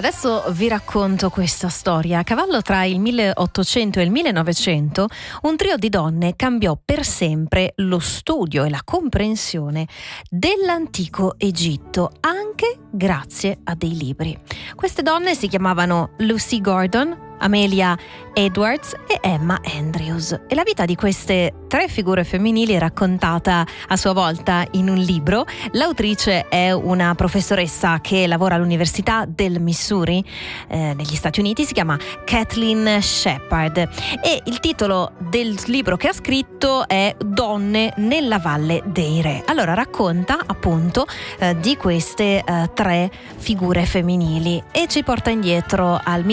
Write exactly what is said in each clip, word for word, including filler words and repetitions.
Adesso vi racconto questa storia. A cavallo tra il milleottocento e il millenovecento, un trio di donne cambiò per sempre lo studio e la comprensione dell'antico Egitto, anche grazie a dei libri. Queste donne si chiamavano Lucy Gordon, Amelia Edwards e Emma Andrews, e la vita di queste tre figure femminili è raccontata a sua volta in un libro. L'autrice è una professoressa che lavora all'Università del Missouri eh, negli Stati Uniti, si chiama Kathleen Shepard, e il titolo del libro che ha scritto è Donne nella Valle dei Re. Allora racconta appunto eh, di queste eh, tre figure femminili e ci porta indietro al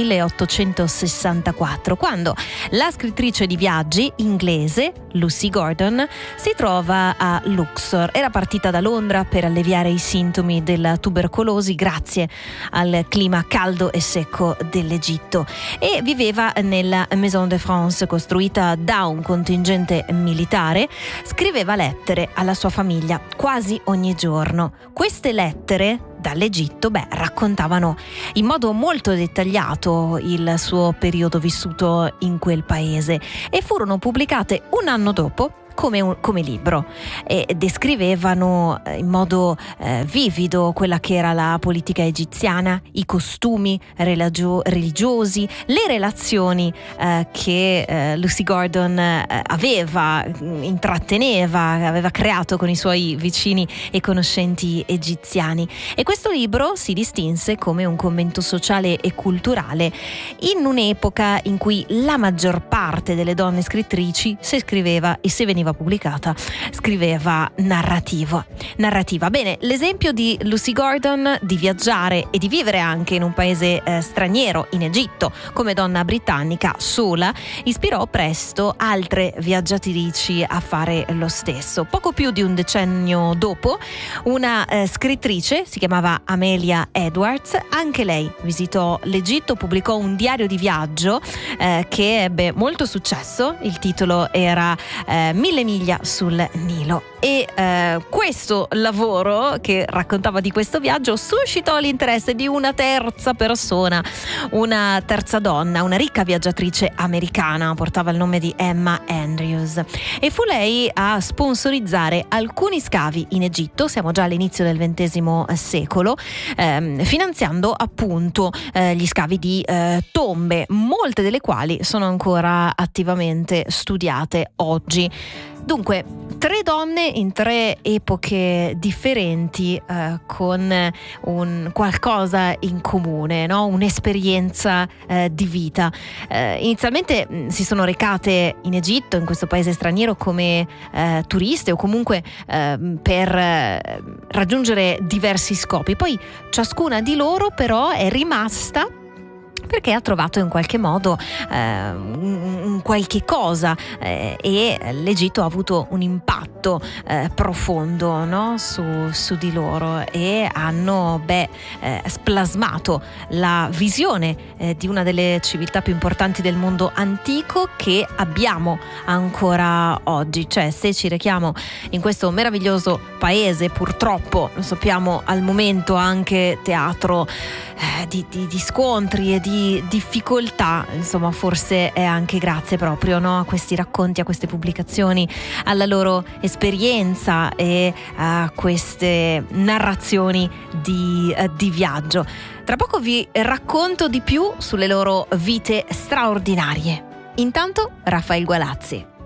milleottocentosessantaquattro, quando la scrittrice di viaggi inglese Lucy Gordon si trova a Luxor. Era partita da Londra per alleviare i sintomi della tubercolosi grazie al clima caldo e secco dell'Egitto, e viveva nella Maison de France costruita da un contingente militare. Scriveva lettere alla sua famiglia quasi ogni giorno. Queste lettere dall'Egitto, beh, raccontavano in modo molto dettagliato il suo periodo vissuto in quel paese e furono pubblicate un anno dopo come, un, come libro, e descrivevano in modo eh, vivido quella che era la politica egiziana, i costumi religio- religiosi, le relazioni eh, che eh, Lucy Gordon eh, aveva, intratteneva, aveva creato con i suoi vicini e conoscenti egiziani. E questo libro si distinse come un commento sociale e culturale in un'epoca in cui la maggior parte delle donne scrittrici, se scriveva e se veniva pubblicata, scriveva narrativo. Narrativa. Bene, l'esempio di Lucy Gordon di viaggiare e di vivere anche in un paese eh, straniero, in Egitto, come donna britannica sola, ispirò presto altre viaggiatrici a fare lo stesso. Poco più di un decennio dopo, una eh, scrittrice, si chiamava Amelia Edwards, anche lei visitò l'Egitto, pubblicò un diario di viaggio eh, che ebbe molto successo. Il titolo era eh, Mille miglia sul Nilo, e eh, questo lavoro che raccontava di questo viaggio suscitò l'interesse di una terza persona, una terza donna, una ricca viaggiatrice americana, portava il nome di Emma Andrews, e fu lei a sponsorizzare alcuni scavi in Egitto, siamo già all'inizio del ventesimo secolo, ehm, finanziando appunto eh, gli scavi di eh, tombe, molte delle quali sono ancora attivamente studiate oggi. Dunque, tre donne in tre epoche differenti, eh, con un qualcosa in comune, no? Un'esperienza eh, di vita. Eh, inizialmente mh, si sono recate in Egitto, in questo paese straniero, come eh, turiste o comunque eh, per eh, raggiungere diversi scopi. Poi ciascuna di loro però è rimasta perché ha trovato in qualche modo eh, un, un qualche cosa eh, e l'Egitto ha avuto un impatto eh, profondo, no? su, su di loro, e hanno beh, eh, splasmato la visione eh, di una delle civiltà più importanti del mondo antico che abbiamo ancora oggi. Cioè, se ci rechiamo in questo meraviglioso paese, purtroppo lo sappiamo, al momento anche teatro eh, di, di, di scontri e di difficoltà, insomma, forse è anche grazie proprio, no, a questi racconti, a queste pubblicazioni, alla loro esperienza e a queste narrazioni di, uh, di viaggio. Tra poco vi racconto di più sulle loro vite straordinarie. Intanto Raffaele Gualazzi.